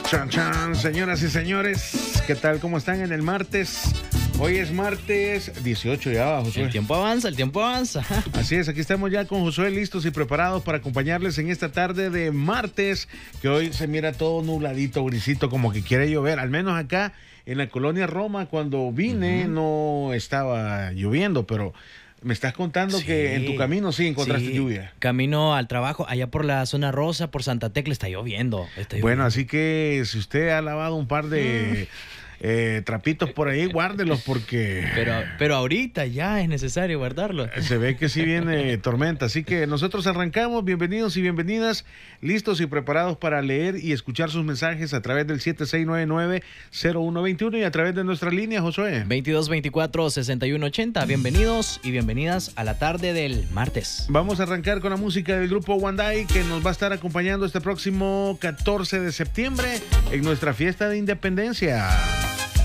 Chan, chan, señoras y señores, ¿qué tal? ¿Cómo están en el martes? Hoy es martes 18 ya, Josué. El tiempo avanza, el tiempo avanza. Así es, aquí estamos ya con Josué listos y preparados para acompañarles en esta tarde de martes, que hoy se mira todo nubladito, grisito, como que quiere llover. Al menos acá en la colonia Roma, cuando vine, no estaba lloviendo, pero me estás contando que en tu camino sí encontraste lluvia. Camino al trabajo, allá por la zona rosa, por Santa Tecla, está lloviendo. Bueno, así que si usted ha lavado un par de trapitos por ahí, guárdelos porque... Pero ahorita ya es necesario guardarlos. Se ve que sí viene tormenta, así que nosotros arrancamos. Bienvenidos y bienvenidas, listos y preparados para leer y escuchar sus mensajes a través del 7699-0121 y a través de nuestra línea, Josué. 2224-6180. Bienvenidos y bienvenidas a la tarde del martes. Vamos a arrancar con la música del grupo Wandai, que nos va a estar acompañando este próximo 14 de septiembre en nuestra fiesta de independencia.